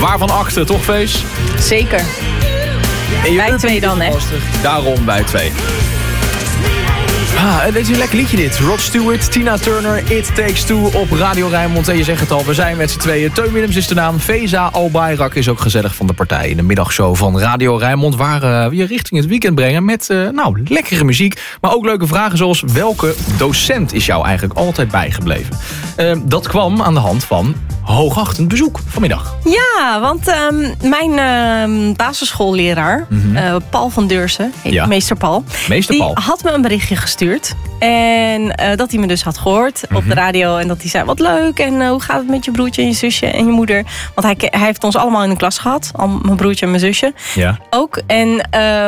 Waarvan akte, toch Fees? Zeker. Bij 2 dan, hè? Daarom bij 2. Dit is een lekker liedje dit. Rod Stewart, Tina Turner, It Takes Two op Radio Rijnmond. En je zegt het al, we zijn met z'n tweeën. Teun Willems is de naam. Feza Albayrak is ook gezellig van de partij. In de middagshow van Radio Rijnmond. Waar we je richting het weekend brengen met lekkere muziek. Maar ook leuke vragen zoals welke docent is jou eigenlijk altijd bijgebleven? Dat kwam aan de hand van hoogachtend bezoek vanmiddag. Ja, want mijn basisschoolleraar, Paul van Deursen, meester Paul. Meester Paul. Die had me een berichtje gestuurd. En dat hij me dus had gehoord op de radio. En dat hij zei, wat leuk. En hoe gaat het met je broertje en je zusje en je moeder? Want hij heeft ons allemaal in de klas gehad. Mijn broertje en mijn zusje. Ja. Ook. En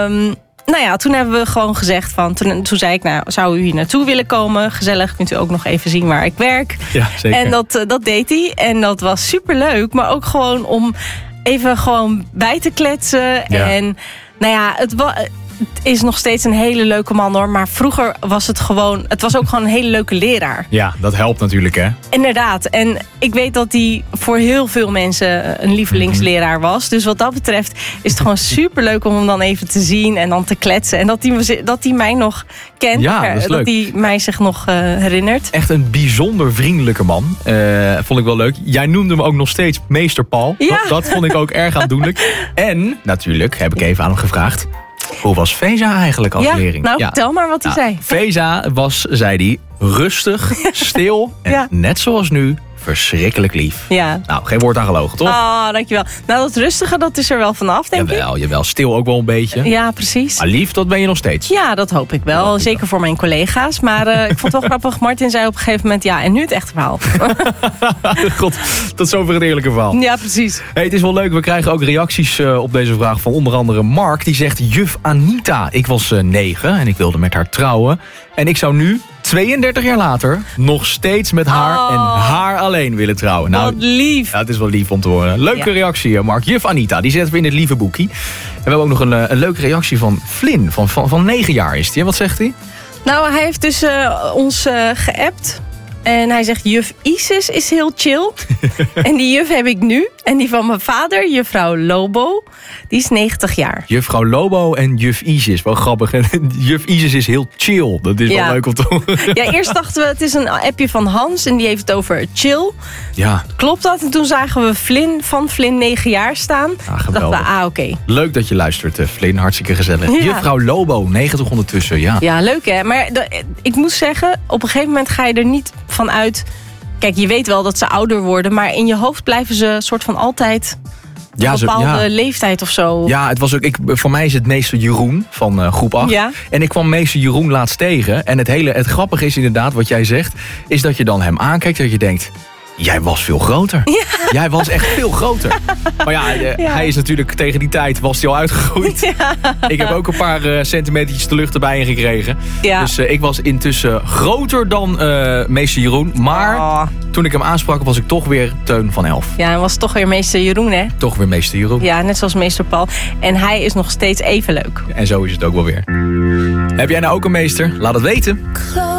toen hebben we gewoon gezegd van... Toen zei ik, zou u hier naartoe willen komen? Gezellig, kunt u ook nog even zien waar ik werk. Ja, zeker. En dat deed hij. En dat was superleuk. Maar ook gewoon om even gewoon bij te kletsen. Ja. En het is nog steeds een hele leuke man hoor. Maar vroeger was het gewoon... Het was ook gewoon een hele leuke leraar. Ja, dat helpt natuurlijk hè. Inderdaad. En ik weet dat hij voor heel veel mensen een lievelingsleraar was. Dus wat dat betreft is het gewoon superleuk om hem dan even te zien. En dan te kletsen. En dat hij mij nog kent. Ja, dat hij mij zich nog herinnert. Echt een bijzonder vriendelijke man. Vond ik wel leuk. Jij noemde hem ook nog steeds meester Paul. Ja. Dat vond ik ook erg aandoenlijk. En natuurlijk heb ik even aan hem gevraagd. Hoe was Feza eigenlijk als leerling? Vertel maar wat hij zei. Feza was, zei hij, rustig, stil en net zoals nu verschrikkelijk lief. Ja. Nou, geen woord aan gelogen, toch? Oh, dankjewel. Dat rustige, dat is er wel vanaf, denk ik. Jawel. Stil ook wel een beetje. Ja, precies. Maar lief, dat ben je nog steeds. Ja, dat hoop ik wel. Zeker voor mijn collega's. Maar ik vond het wel grappig. Martin zei op een gegeven moment, en nu het echte verhaal. God, tot zover het eerlijke verhaal. Ja, precies. Hey, het is wel leuk. We krijgen ook reacties op deze vraag van onder andere Mark. Die zegt, juf Anita, ik was 9 en ik wilde met haar trouwen. En ik zou nu... 32 jaar later nog steeds met haar en haar alleen willen trouwen. Wat lief. Ja, het is wel lief om te horen. Leuke reactie, Mark. Juf Anita, die zetten we in het lieve boekie. En we hebben ook nog een leuke reactie van Flynn. Van 9 jaar is hij. Wat zegt hij? Nou, hij heeft dus ons geappt. En hij zegt, juf Isis is heel chill. En die juf heb ik nu. En die van mijn vader, juffrouw Lobo, die is 90 jaar. Juffrouw Lobo en juf Isis, wel grappig. Juf Isis is heel chill. Dat is wel leuk om te horen. Ja, eerst dachten we, het is een appje van Hans en die heeft het over chill. Ja. Klopt dat? En toen zagen we Flynn 9 jaar staan. Dachten we, oké. Leuk dat je luistert, Flynn. Hartstikke gezellig. Ja. Juffrouw Lobo, 90 ondertussen, ja. Ja, leuk hè. Maar ik moet zeggen, op een gegeven moment ga je er niet van uit... Kijk, je weet wel dat ze ouder worden, maar in je hoofd blijven ze soort van altijd... een bepaalde leeftijd of zo. Ja, het was ook, voor mij is het meester Jeroen van groep 8. Ja. En ik kwam meester Jeroen laatst tegen. En het grappige is inderdaad, wat jij zegt... is dat je dan hem aankijkt en dat je denkt... Jij was veel groter. Ja. Jij was echt veel groter. Maar hij is natuurlijk tegen die tijd was hij al uitgegroeid. Ja. Ik heb ook een paar centimetertjes de lucht erbij gekregen. Ja. Dus ik was intussen groter dan meester Jeroen. Maar toen ik hem aansprak was ik toch weer Teun van 11. Ja, hij was toch weer meester Jeroen, hè? Toch weer meester Jeroen. Ja, net zoals meester Paul. En hij is nog steeds even leuk. En zo is het ook wel weer. Heb jij nou ook een meester? Laat het weten.